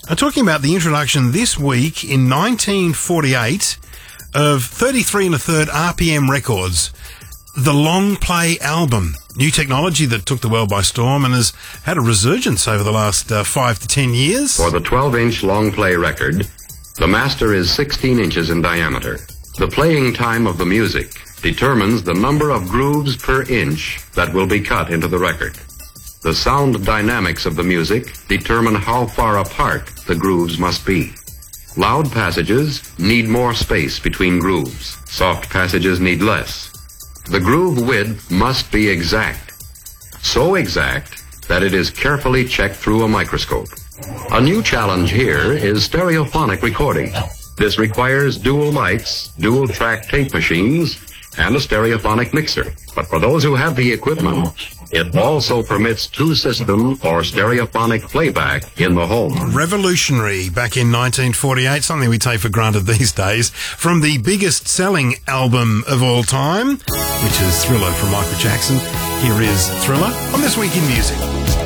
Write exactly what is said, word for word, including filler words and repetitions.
I'm talking about the introduction this week in nineteen forty-eight of thirty-three and a third R P M records, the long play album. New technology that took the world by storm and has had a resurgence over the last uh, five to ten years. For the twelve-inch long play record, the master is sixteen inches in diameter. The playing time of the music determines the number of grooves per inch that will be cut into the record. The sound dynamics of the music determine how far apart the grooves must be. Loud passages need more space between grooves. Soft passages need less. The groove width must be exact. So exact that it is carefully checked through a microscope. A new challenge here is stereophonic recording. This requires dual mics, dual track tape machines, and a stereophonic mixer. But for those who have the equipment, it also permits two-system or stereophonic playback in the home. Revolutionary back in nineteen forty-eight, something we take for granted these days, from the biggest selling album of all time, which is Thriller from Michael Jackson. Here is Thriller on This Week in Music.